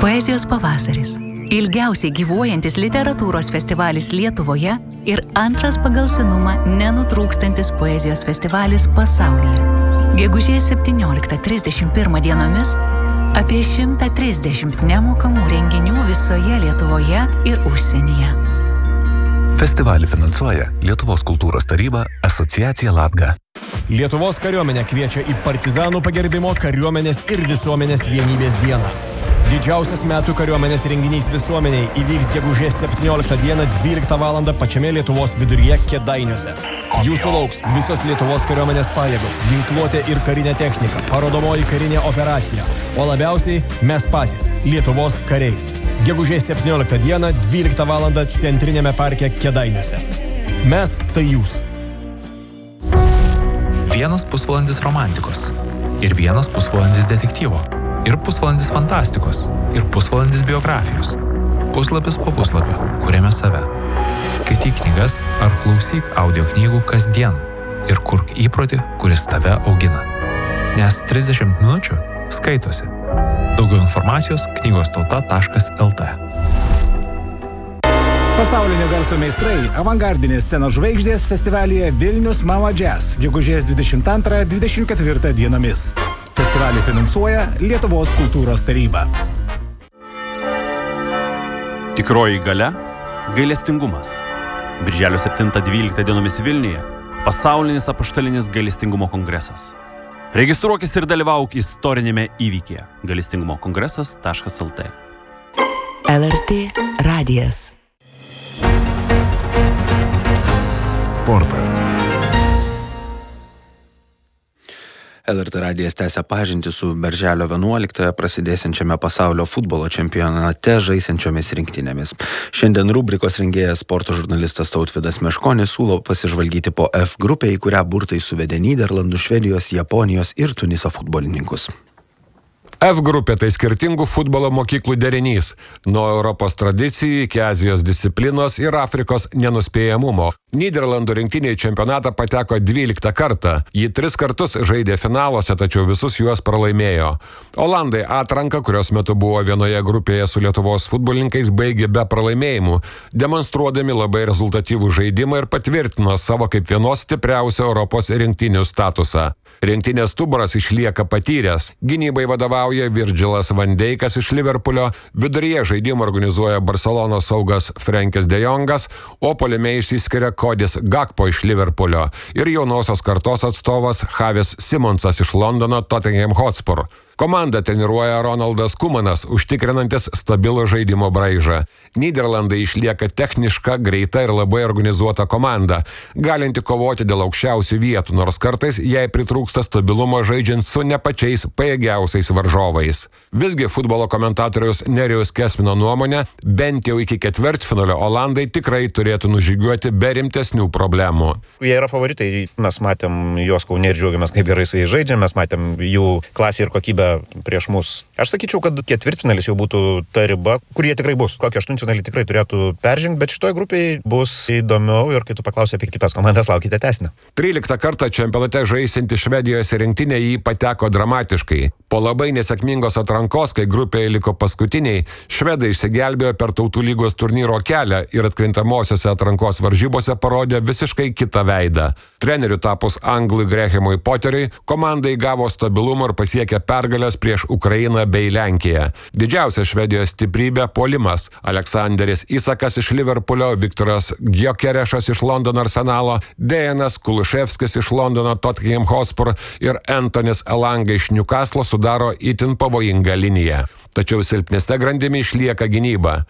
Poezijos pavasaris. Ilgiausiai gyvuojantis literatūros festivalis Lietuvoje ir antras pagal senumą nenutrūkstantis poezijos festivalis pasaulyje. Gegužės 17-31 dienomis apie 130 nemokamų renginių visoje Lietuvoje ir užsienyje. Festivalį finansuoja Lietuvos kultūros taryba, asociacija Latga. Lietuvos kariuomenė kviečia į partizanų pagerbimo kariuomenės ir visuomenės vienybės dieną. Didžiausias metų kariuomenės renginys visuomeniai įvyks gegužės 17 dieną 12 val. Pačiame Lietuvos viduryje Kėdainiuose. Jūsų lauks visos Lietuvos kariuomenės pajėgos, ginkluotė ir karinė technika, parodomoji karinė operacija, o labiausiai mes patys, Lietuvos kariai. Gegužės 17 dieną 12 val. Centrinėme parke Kėdainiuose. Mes tai jūs. Vienas pusvalandis romantikos ir vienas pusvalandis detektyvo. Ir pusvalandis fantastikos, ir pusvalandis biografijos. Puslapis po puslapio, kuriame save. Skaityk knygas ar klausyk audio knygų kasdien ir kurk įprotį, kuris tave augina. Nes 30 minučių skaitosi. Daugiau informacijos knygostauta.lt. Pasaulinio garso meistrai, avangardinės scenos žvaigždės festivalyje Vilnius Mama Jazz, gegužės 22-24 dienomis. Festivalį finansuoja Lietuvos kultūros taryba. Tikroji galia – gailestingumas. Birželio 7-12 dienomis Vilniuje – pasaulinis apaštalinis gailestingumo kongresas. Registruokis ir dalyvauk istorinėme įvykyje – gailestingumokongresas.lt. LRT radijas. Sportas. LRT radijas tęsia pažintį su birželio 11 prasidėsiančiame pasaulio futbolo čempionate žaisiančiomis rinktinėmis. Šiandien rubrikos rengėjas sporto žurnalistas Tautvydas Meškonis siūlo pasižvalgyti po F grupę, į kurią burtai suvedė Nyderlandų, Švedijos, Japonijos ir Tuniso futbolininkus. F grupė tai skirtingų futbolo mokyklų derinys, nuo Europos tradicijų iki Azijos disciplinos ir Afrikos nenuspėjamumo. Nyderlandų rinktinė į čempionatą pateko 12 kartą. Ji 3 kartus žaidė finaluose, tačiau visus juos pralaimėjo. Olandai atranką, kurios metu buvo vienoje grupėje su Lietuvos futbolininkais, baigė be pralaimėjimų, demonstruodami labai rezultatyvų žaidimą ir patvirtino savo kaip vienos stipriausių Europos rinktinių statusą. Rinktinės stuburas išlieka patyręs. Gynybai vadovauja Virgilas van Dijkas iš Liverpulio, viduryje žaidimą organizuoja Barcelonos saugas Frenkis de Jongas, o puolime išsiskiria Kodis Gakpo iš Liverpulio ir jaunosios kartos atstovas Javis Simonsas iš Londono Tottenham Hotspur. Komandą treniruoja Ronaldas Kumanas, užtikrinantis stabilų žaidimo braižą. Nyderlandai išlieka techniška, greita ir labai organizuota komanda, galinti kovoti dėl aukščiausių vietų, nors kartais jai pritrūksta stabilumo žaidžiant su ne pačiais pajėgiausiais varžovais. Visgi futbolo komentatoriaus Nerijaus Kesmino nuomonė, bent jau iki ketvirtfinalio Olandai tikrai turėtų nužygiuoti be rimtesnių problemų. Jie yra favoritai, mes matėm juos Kaune ir džiaugiamės, kaip gerai su jais žaidžia, mes matėm jų klasę ir kokybę prieš mus. Aš sakyčiau, kad ketvirtfinalis jau būtų ta riba, kur jie tikrai bus. Kokį aštuntfinalį tikrai turėtų peržengti, bet šitoje grupėje bus įdomiau ir kai tu paklausai apie kitas komandas, laukite tęsinio. 13 kartą čempionate žaisinti Švedijos rinktinė jį pateko dramatiškai. Po labai nesėkmingos atrankos, kai grupėje liko paskutiniai, švedai išsigelbėjo per Tautų lygos turnyro kelią ir atkrintamosiose atrankos varžybose parodė visiškai kitą veidą. Treneriu tapus Anglui Grahamui Potteriui, komandai gavo stabilumą ir pasiekė pergalės prieš Ukrainą bei Lenkiją. Didžiausia Švedijos stiprybė – puolimas. Aleksanderis Isakas iš Liverpulio, Viktoras Gjokerešas iš Londono Arsenalo, Dejanas Kuluševskis iš Londono Tottenham Hotspur ir Antonis Elanga iš Newcastle sudaro itin pavojingą liniją. Tačiau silpnesne grandimi išlieka gynyba.